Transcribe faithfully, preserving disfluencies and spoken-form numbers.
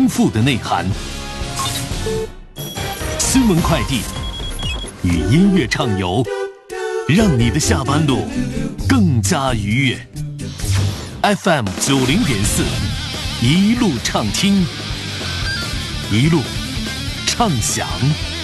丰富的内涵。新闻快递与音乐畅游，让你的下班路更加愉悦。F M 九零点四，一路畅听，一路畅享。